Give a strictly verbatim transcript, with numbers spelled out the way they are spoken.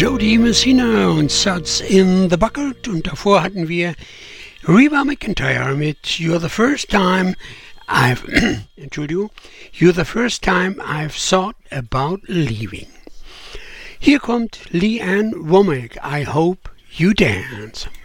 Jody Messina und Suds in the Bucket und davor hatten wir Reba McEntire mit You're the First Time I've Entschuldigung, You're the First Time I've Thought About Leaving. Hier kommt Lee Ann Womack, I Hope You Dance.